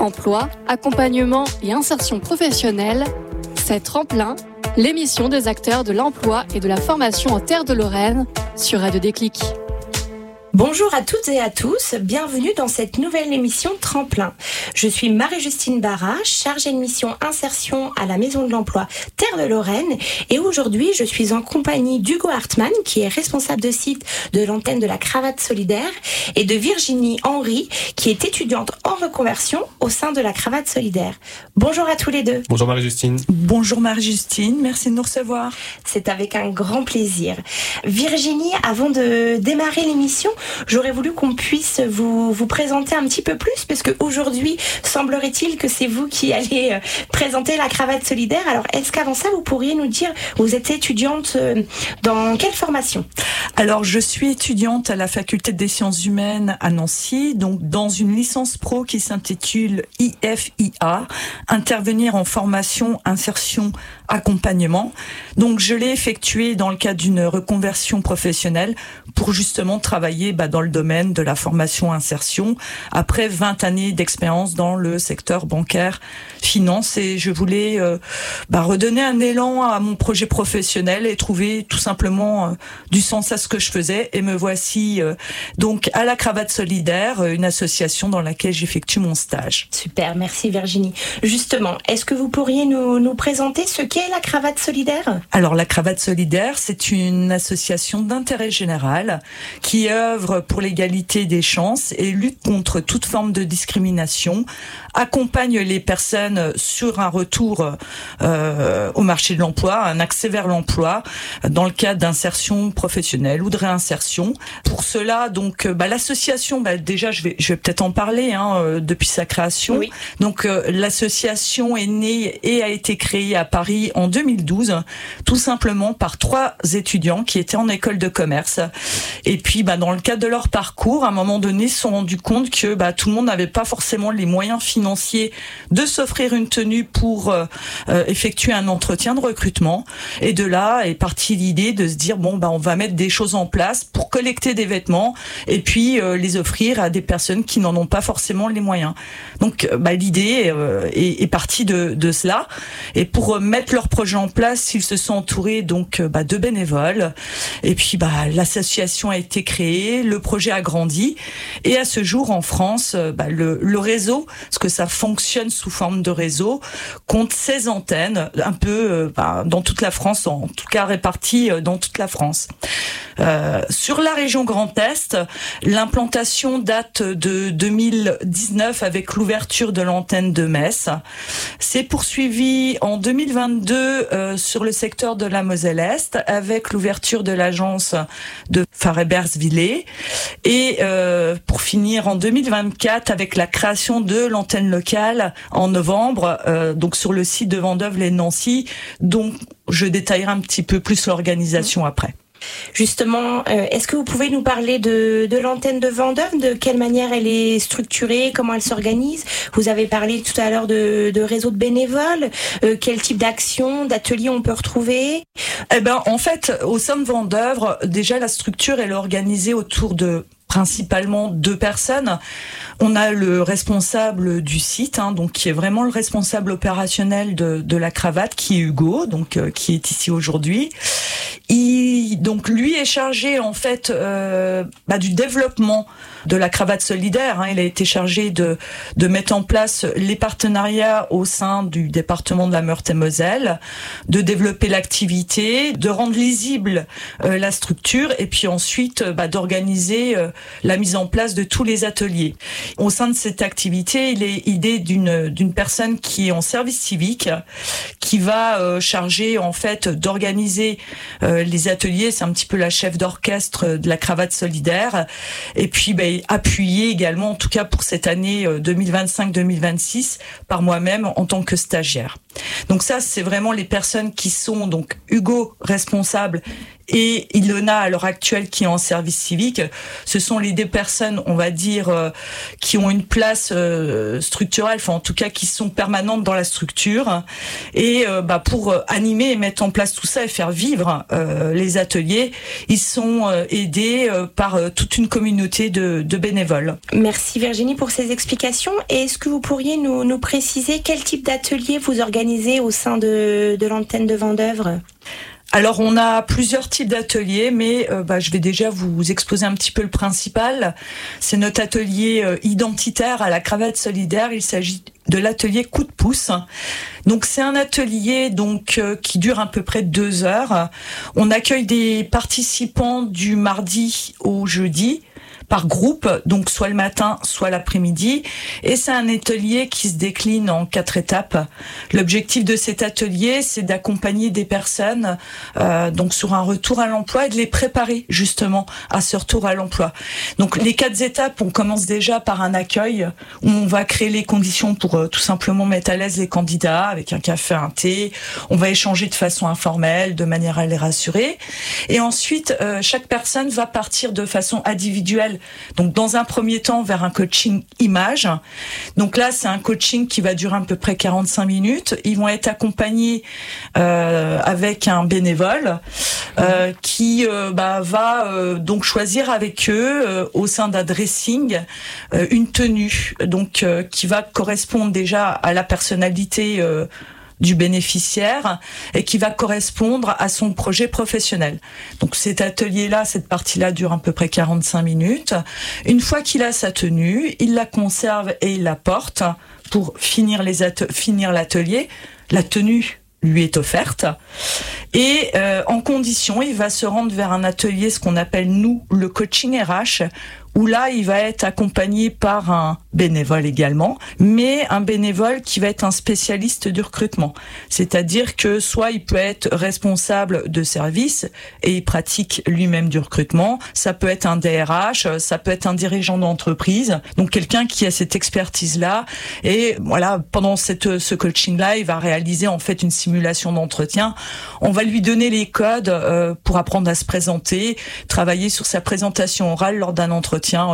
Emploi, accompagnement et insertion professionnelle, c'est Tremplin, l'émission des acteurs de l'emploi et de la formation en Terre de Lorraine sur Radio Déclic. Bonjour à toutes et à tous, bienvenue dans cette nouvelle émission Tremplin. Je suis Marie-Justine Barra, chargée de mission insertion à la Maison de l'Emploi Terre de Lorraine, et aujourd'hui je suis en compagnie d'Hugo Hartmann qui est responsable de site de l'antenne de la Cravate Solidaire et de Virginie Henry qui est étudiante en reconversion au sein de la Cravate Solidaire. Bonjour à tous les deux. Bonjour Marie-Justine. Bonjour Marie-Justine, merci de nous recevoir. C'est avec un grand plaisir. Virginie, avant de démarrer l'émission, j'aurais voulu qu'on puisse vous présenter un petit peu plus, parce qu'aujourd'hui, semblerait-il que c'est vous qui allez présenter la Cravate Solidaire. Alors, est-ce qu'avant ça, vous pourriez nous dire, vous êtes étudiante dans quelle formation ? Alors, je suis étudiante à la Faculté des Sciences Humaines à Nancy, donc dans une licence pro qui s'intitule IFIA, intervenir en formation, insertion, accompagnement. Donc, je l'ai effectuée dans le cadre d'une reconversion professionnelle pour justement travailler dans le domaine de la formation-insertion après 20 années d'expérience dans le secteur bancaire, finance, et je voulais redonner un élan à mon projet professionnel et trouver tout simplement du sens à ce que je faisais, et me voici donc à la Cravate Solidaire, une association dans laquelle j'effectue mon stage. Super, merci Virginie. Justement, est-ce que vous pourriez nous présenter ce qu'est la Cravate Solidaire ? Alors la Cravate Solidaire, c'est une association d'intérêt général qui œuvre pour l'égalité des chances et lutte contre toute forme de discrimination, accompagne les personnes sur un retour au marché de l'emploi, un accès vers l'emploi, dans le cadre d'insertion professionnelle ou de réinsertion. Pour cela, donc, l'association, déjà, je vais peut-être en parler, depuis sa création. Oui. Donc, l'association est née et a été créée à Paris en 2012, tout simplement par 3 étudiants qui étaient en école de commerce. Et puis, dans le cadre de leur parcours, à un moment donné, se sont rendus compte que tout le monde n'avait pas forcément les moyens financiers de s'offrir une tenue pour effectuer un entretien de recrutement. Et de là est partie l'idée de se dire on va mettre des choses en place pour collecter des vêtements et puis les offrir à des personnes qui n'en ont pas forcément les moyens. Donc l'idée est partie de cela. Et pour mettre leur projet en place, ils se sont entourés de bénévoles. Et puis l'association a été créée, le projet a grandi, et à ce jour en France, le réseau, parce que ça fonctionne sous forme de réseau, compte 16 antennes, un peu dans toute la France, en tout cas réparties dans toute la France. Sur la région Grand Est, l'implantation date de 2019 avec l'ouverture de l'antenne de Metz. C'est poursuivi en 2022 sur le secteur de la Moselle-Est avec l'ouverture de l'agence de Farebersville, et pour finir en 2024 avec la création de l'antenne locale en novembre, donc sur le site de Vendôme et Nancy, dont je détaillerai un petit peu plus l'organisation après. Justement, est-ce que vous pouvez nous parler de l'antenne de Vendôme, de quelle manière elle est structurée, comment elle s'organise ? Vous avez parlé tout à l'heure de réseau de bénévoles, quel type d'actions, d'ateliers on peut retrouver ? En fait, au sein de Vendôme, déjà la structure elle est organisée autour de principalement 2 personnes. On a le responsable du site, donc qui est vraiment le responsable opérationnel de la Cravate, qui est Hugo, qui est ici aujourd'hui. Donc lui est chargé en fait du développement de la Cravate Solidaire. Il a été chargé de mettre en place les partenariats au sein du département de la Meurthe-et-Moselle, de développer l'activité, de rendre lisible la structure, et puis ensuite d'organiser la mise en place de tous les ateliers. Au sein de cette activité, il est idée d'une personne qui est en service civique, qui va charger en fait d'organiser les ateliers. C'est un petit peu la chef d'orchestre de la Cravate Solidaire, et puis appuyer également, en tout cas pour cette année 2025-2026, par moi-même en tant que stagiaire. Donc ça, c'est vraiment les personnes qui sont donc Hugo responsable et Ilona à l'heure actuelle qui est en service civique. Ce sont des personnes, on va dire, qui ont une place structurelle, enfin en tout cas qui sont permanentes dans la structure, et pour animer et mettre en place tout ça et faire vivre les ateliers, ils sont aidés par toute une communauté de bénévoles. Merci Virginie pour ces explications. Et est-ce que vous pourriez nous préciser quel type d'atelier vous organisez au sein de l'antenne de Vendeuvre ? Alors on a plusieurs types d'ateliers, mais je vais déjà vous exposer un petit peu le principal. C'est notre atelier identitaire à la cravate solidaire. Il s'agit de l'atelier coup de pouce. Donc c'est un atelier qui dure à peu près 2 heures. On accueille des participants du mardi au jeudi par groupe, donc soit le matin, soit l'après-midi. Et c'est un atelier qui se décline en 4 étapes. L'objectif de cet atelier, c'est d'accompagner des personnes sur un retour à l'emploi et de les préparer justement à ce retour à l'emploi. Donc les 4 étapes, on commence déjà par un accueil où on va créer les conditions pour tout simplement mettre à l'aise les candidats avec un café, un thé. On va échanger de façon informelle, de manière à les rassurer. Et ensuite, chaque personne va partir de façon individuelle. Donc dans un premier temps vers un coaching image. Donc là c'est un coaching qui va durer à peu près 45 minutes. Ils vont être accompagnés avec un bénévole qui va donc choisir avec eux au sein d'un dressing une tenue qui va correspondre déjà à la personnalité du bénéficiaire et qui va correspondre à son projet professionnel. Donc cet atelier-là, cette partie-là dure à peu près 45 minutes. Une fois qu'il a sa tenue, il la conserve et il la porte pour finir l'atelier. La tenue lui est offerte et en condition, il va se rendre vers un atelier, ce qu'on appelle nous le coaching RH, où là, il va être accompagné par un bénévole également, mais un bénévole qui va être un spécialiste du recrutement. C'est-à-dire que soit il peut être responsable de service et il pratique lui-même du recrutement, ça peut être un DRH, ça peut être un dirigeant d'entreprise, donc quelqu'un qui a cette expertise-là. Et voilà, pendant ce coaching-là, il va réaliser en fait une simulation d'entretien. On va lui donner les codes pour apprendre à se présenter, travailler sur sa présentation orale lors d'un entretien